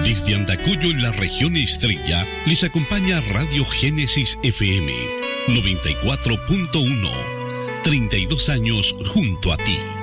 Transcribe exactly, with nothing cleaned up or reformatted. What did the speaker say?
Desde Andacollo, en la región Estrella, les acompaña Radio Génesis F M noventa y cuatro punto uno. treinta y dos años junto a ti.